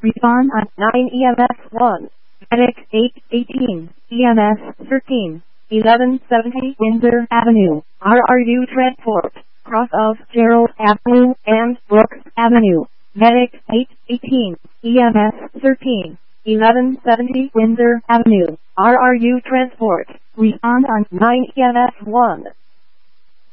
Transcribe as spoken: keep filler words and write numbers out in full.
Respond on nine E M S one. Medic eight eighteen, E M S thirteen, eleven seventy Windsor Avenue, R R U Transport, cross of Gerald Avenue and Brooks Avenue. Medic eight eighteen, E M S thirteen, eleven seventy Windsor Avenue, R R U Transport. Respond on nine E M S one.